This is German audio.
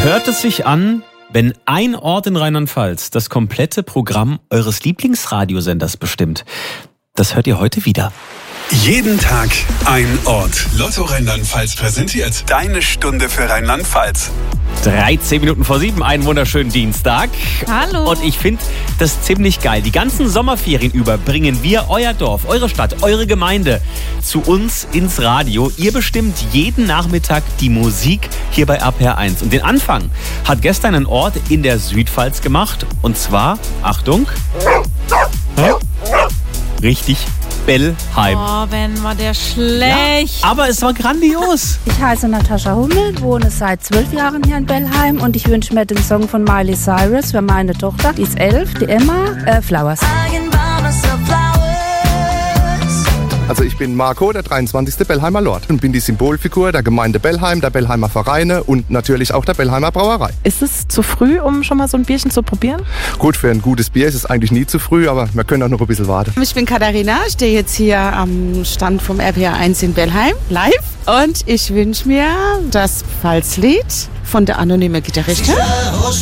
hört es sich an, wenn ein Ort in Rheinland-Pfalz das komplette Programm eures Lieblingsradiosenders bestimmt? Das hört ihr heute wieder. Jeden Tag ein Ort. Lotto Rheinland-Pfalz präsentiert deine Stunde für Rheinland-Pfalz. 13 Minuten vor 7, einen wunderschönen Dienstag. Hallo. Und ich finde das ziemlich geil. Die ganzen Sommerferien über bringen wir euer Dorf, eure Stadt, eure Gemeinde zu uns ins Radio. Ihr bestimmt jeden Nachmittag die Musik hier bei RPR1. Und den Anfang hat gestern ein Ort in der Südpfalz gemacht. Und zwar, Achtung, richtig, Bellheim. Oh, Ben, war der schlecht. Ja, aber es war grandios. Ich heiße Natascha Hummel, wohne seit 12 Jahren hier in Bellheim und ich wünsche mir den Song von Miley Cyrus für meine Tochter, die ist 11, die Emma, Flowers. Also ich bin Marco, der 23. Bellheimer Lord und bin die Symbolfigur der Gemeinde Bellheim, der Bellheimer Vereine und natürlich auch der Bellheimer Brauerei. Ist es zu früh, um schon mal so ein Bierchen zu probieren? Gut, für ein gutes Bier ist es eigentlich nie zu früh, aber wir können auch noch ein bisschen warten. Ich bin Katharina, stehe jetzt hier am Stand vom RPR1 in Bellheim, live. Und ich wünsche mir das Pfalzlied von der anonymen Gitarristin.